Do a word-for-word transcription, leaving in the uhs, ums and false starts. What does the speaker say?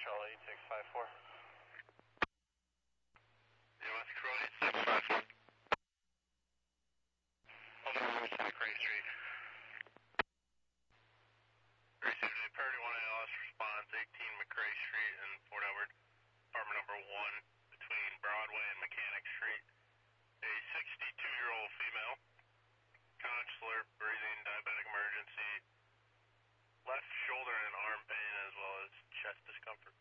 Charlie, six five four. Yeah, West Crowley, six five four. On the road to McRae Street. Received a Purdy one A L S response, eighteen McRae Street in Fort Edward, apartment number one, between Broadway and Mechanic Street. A sixty-two-year-old female, conscious, alert, breathing, diabetic emergency, left shoulder and arm pain as well as chest discomfort.